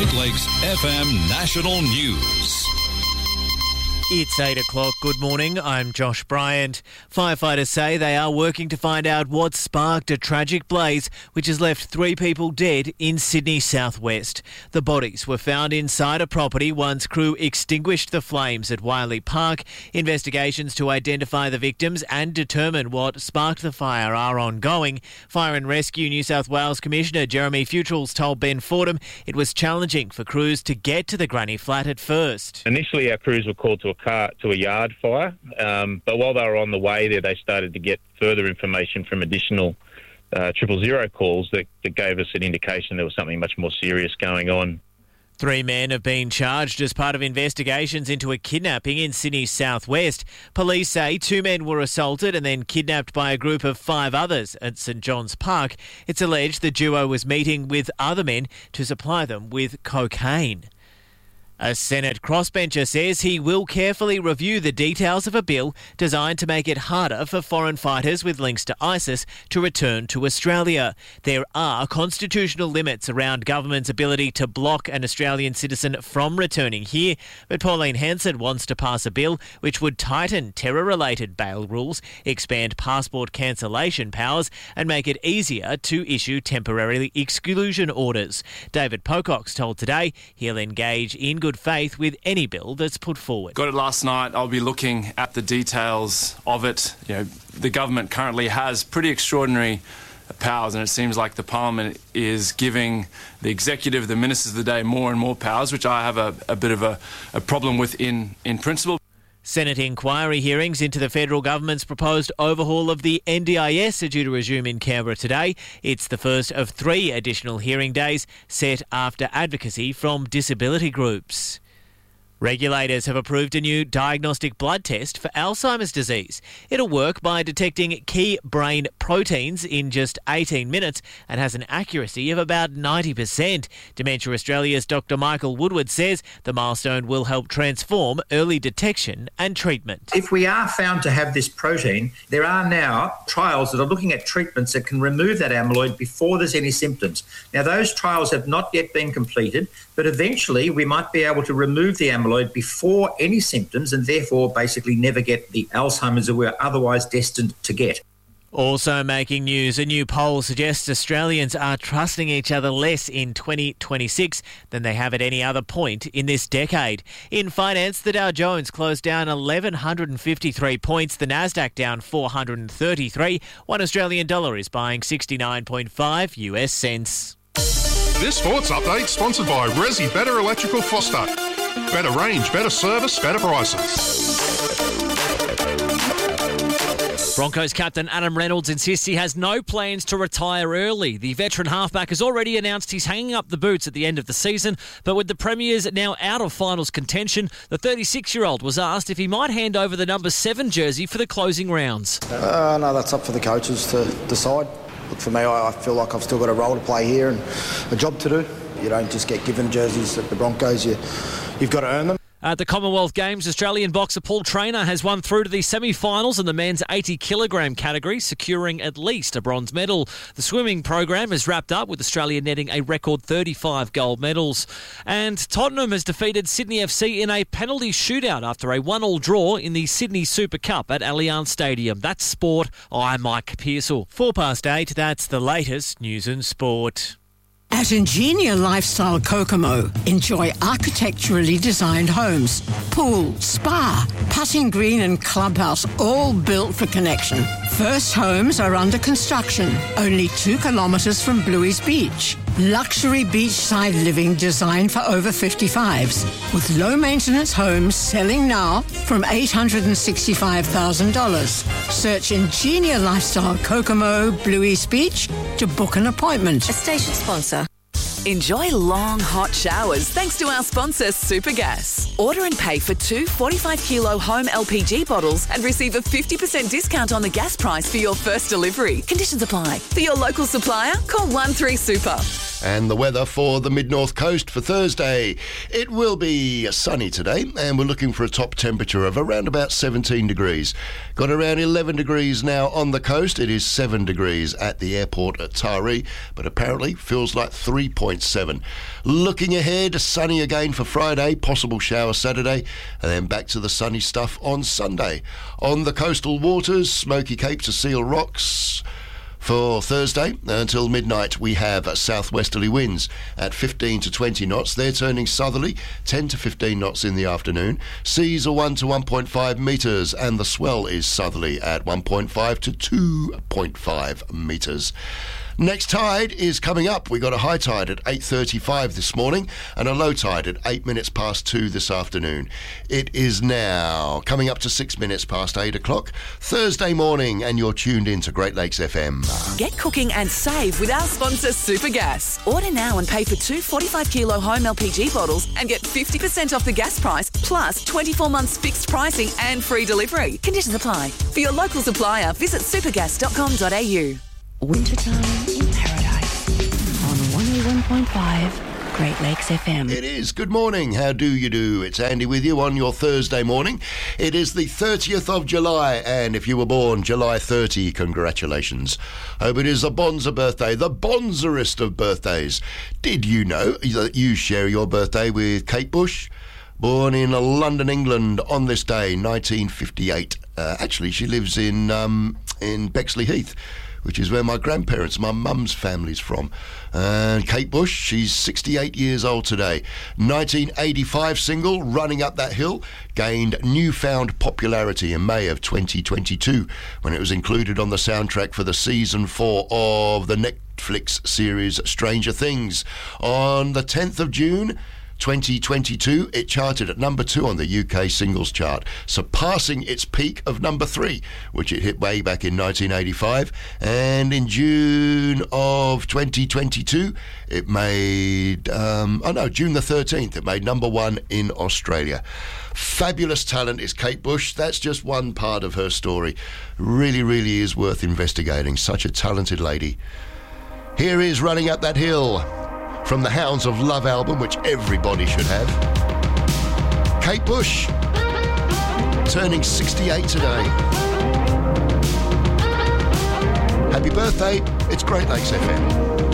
Great Lakes FM National News. It's 8 o'clock. Good morning. I'm Josh Bryant. Firefighters say they are working to find out what sparked a tragic blaze which has left 3 people dead in Sydney southwest. The bodies were found inside a property once crew extinguished the flames at Wiley Park. Investigations to identify the victims and determine what sparked the fire are ongoing. Fire and Rescue New South Wales Commissioner Jeremy Futrells told Ben Fordham it was challenging for crews to get to the granny flat at first. Initially, our crews were called to a yard fire, but while they were on the way there, they started to get further information from additional 000 calls that gave us an indication there was something much more serious going on. 3 men have been charged as part of investigations into a kidnapping in Sydney's southwest. Police say 2 men were assaulted and then kidnapped by a group of 5 others at St John's Park. It's alleged the duo was meeting with other men to supply them with cocaine. A Senate crossbencher says he will carefully review the details of a bill designed to make it harder for foreign fighters with links to ISIS to return to Australia. There are constitutional limits around government's ability to block an Australian citizen from returning here, but Pauline Hanson wants to pass a bill which would tighten terror-related bail rules, expand passport cancellation powers and make it easier to issue temporary exclusion orders. David Pocock's told Today he'll engage in good faith with any bill that's put forward. Got it last night. I'll be looking at the details of it. The government currently has pretty extraordinary powers, and it seems like the Parliament is giving the executive, the ministers of the day, more and more powers, which I have a bit of a problem with in principle. Senate inquiry hearings into the federal government's proposed overhaul of the NDIS are due to resume in Canberra today. It's the first of 3 additional hearing days set after advocacy from disability groups. Regulators have approved a new diagnostic blood test for Alzheimer's disease. It'll work by detecting key brain proteins in just 18 minutes and has an accuracy of about 90%. Dementia Australia's Dr. Michael Woodward says the milestone will help transform early detection and treatment. If we are found to have this protein, there are now trials that are looking at treatments that can remove that amyloid before there's any symptoms. Now, those trials have not yet been completed, but eventually we might be able to remove the amyloid before any symptoms and therefore basically never get the Alzheimer's that we're otherwise destined to get. Also making news, a new poll suggests Australians are trusting each other less in 2026 than they have at any other point in this decade. In finance, the Dow Jones closed down 1,153 points, the Nasdaq down 433. $1 Australian dollar is buying 69.5 US cents. This sports update sponsored by Resi Better Electrical Foster. Better range, better service, better prices. Broncos captain Adam Reynolds insists he has no plans to retire early. The veteran halfback has already announced he's hanging up the boots at the end of the season, but with the Premiers now out of finals contention, the 36-year-old was asked if he might hand over the number 7 jersey for the closing rounds. No, that's up for the coaches to decide. Look, for me, I feel like I've still got a role to play here and a job to do. You don't just get given jerseys at the Broncos, you've got to earn them. At the Commonwealth Games, Australian boxer Paul Traynor has won through to the semi-finals in the men's 80-kilogram category, securing at least a bronze medal. The swimming program is wrapped up with Australia netting a record 35 gold medals. And Tottenham has defeated Sydney FC in a penalty shootout after a 1-1 draw in the Sydney Super Cup at Allianz Stadium. That's sport. I'm Mike Pearsall. 8:04, that's the latest news and sport. At Ingenia Lifestyle Kokomo, enjoy architecturally designed homes, pool, spa, putting green and clubhouse, all built for connection. First homes are under construction, only 2 kilometres from Bluey's Beach. Luxury beachside living designed for over 55s, with low-maintenance homes selling now from $865,000. Search Ingenia Lifestyle Kokomo, Bluey's Beach to book an appointment. A station sponsor. Enjoy long, hot showers thanks to our sponsor, Supergas. Order and pay for 2 45-kilo home LPG bottles and receive a 50% discount on the gas price for your first delivery. Conditions apply. For your local supplier, call 13-SUPER. And the weather for the mid-north coast for Thursday. It will be sunny today, and we're looking for a top temperature of around about 17 degrees. Got around 11 degrees now on the coast. It is 7 degrees at the airport at Taree, but apparently feels like 3.0 101.7. Looking ahead, sunny again for Friday, possible shower Saturday, and then back to the sunny stuff on Sunday. On the coastal waters, Smoky Cape to Seal Rocks. For Thursday until midnight, we have southwesterly winds at 15 to 20 knots. They're turning southerly, 10 to 15 knots in the afternoon. Seas are 1 to 1.5 metres, and the swell is southerly at 1.5 to 2.5 metres. Next tide is coming up. We got a high tide at 8:35 this morning and a low tide at 8 minutes past 2 this afternoon. It is now coming up to 6 minutes past 8 o'clock Thursday morning, and you're tuned in to Great Lakes FM. Get cooking and save with our sponsor Supergas. Order now and pay for 2 45-kilo home LPG bottles and get 50% off the gas price, plus 24 months fixed pricing and free delivery. Conditions apply. For your local supplier, visit supergas.com.au. Wintertime in Paradise on 101.5 Great Lakes FM. It is. Good morning. How do you do? It's Andy with you on your Thursday morning. It is the 30th of July, and if you were born July 30, congratulations. Hope it is a Bonza birthday, the Bonzerest of birthdays. Did you know that you share your birthday with Kate Bush? Born in London, England on this day, 1958. Actually, she lives in Bexley Heath, which is where my grandparents, my mum's family's from. And Kate Bush, she's 68 years old today. 1985 single, Running Up That Hill, gained newfound popularity in May of 2022 when it was included on the soundtrack for the season 4 of the Netflix series Stranger Things. On the 10th of June, 2022, it charted at number 2 on the UK singles chart, surpassing its peak of number 3, which it hit way back in 1985. And in June of 2022, it made, June the 13th, it made number 1 in Australia. Fabulous talent is Kate Bush. That's just one part of her story. Really, really is worth investigating. Such a talented lady. Here is Running Up That Hill from the Hounds of Love album, which everybody should have. Kate Bush, turning 68 today. Happy birthday. It's Great Lakes FM.